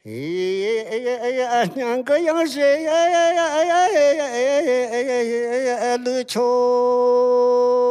呀，两个羊水呀呀呀呀呀呀呀呀呀呀，路桥。